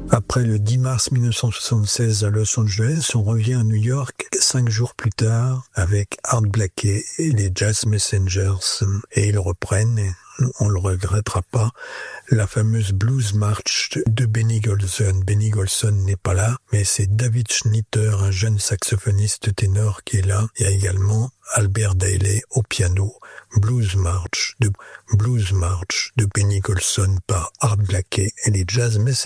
Après le 10 mars 1976 à Los Angeles, on revient à New York 5 jours plus tard avec Art Blakey et les Jazz Messengers. Et ils reprennent, et on le regrettera pas, la fameuse Blues March de Benny Golson. Benny Golson n'est pas là, mais c'est David Schnitter, un jeune saxophoniste ténor qui est là. Il y a également Albert Dailey au piano. Blues March de Benny Golson par Art Blakey et les Jazz Messengers.